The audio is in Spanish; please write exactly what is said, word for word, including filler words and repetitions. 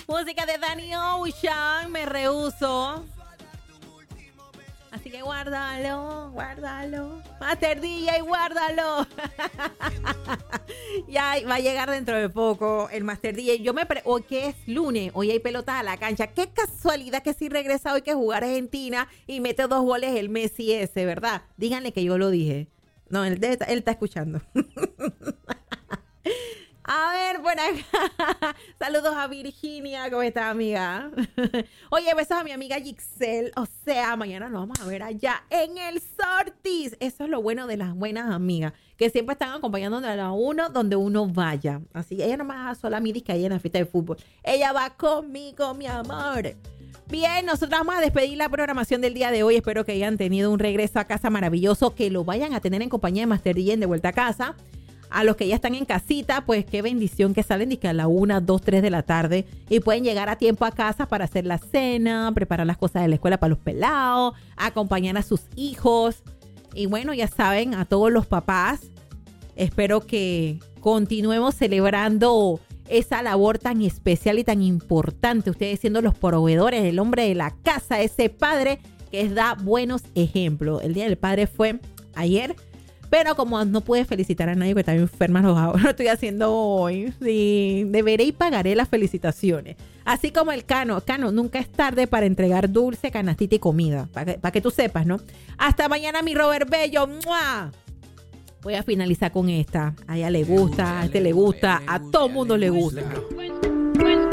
Música de Danny Ocean, me rehúso. Así que guárdalo, guárdalo. Master D J, guárdalo. Ya va a llegar dentro de poco el Master D J. Yo me pre hoy que es lunes, hoy hay pelotas a la cancha. Qué casualidad que sí regresa hoy que jugar Argentina y mete dos goles el Messi ese, ¿verdad? Díganle que yo lo dije. No, él, debe, él está escuchando. A ver, por acá. Saludos a Virginia. ¿Cómo estás, amiga? Oye, besos a mi amiga Gixel. O sea, mañana nos vamos a ver allá en el Sortis. Eso es lo bueno de las buenas amigas, que siempre están acompañando a uno donde uno vaya. Así que ella no me deja sola a mí que ahí en la fiesta de fútbol. Ella va conmigo, mi amor. Bien, nosotros vamos a despedir la programación del día de hoy. Espero que hayan tenido un regreso a casa maravilloso, que lo vayan a tener en compañía de Master D J de vuelta a casa. A los que ya están en casita, pues qué bendición que salen y que a la una, dos, tres de la tarde y pueden llegar a tiempo a casa para hacer la cena, preparar las cosas de la escuela para los pelados, acompañar a sus hijos. Y bueno, ya saben, a todos los papás, espero que continuemos celebrando esa labor tan especial y tan importante. Ustedes siendo los proveedores, el hombre de la casa, ese padre que da buenos ejemplos. El Día del Padre fue ayer. Pero como no pude felicitar a nadie que está enferma, lo, lo estoy haciendo hoy. Sí, deberé y pagaré las felicitaciones. Así como el Cano. Cano, nunca es tarde para entregar dulce, canastita y comida. Para que, para que tú sepas, ¿no? Hasta mañana, mi Robert Bello. ¡Mua! Voy a finalizar con esta. A ella le gusta, a este le gusta, a todo mundo le gusta.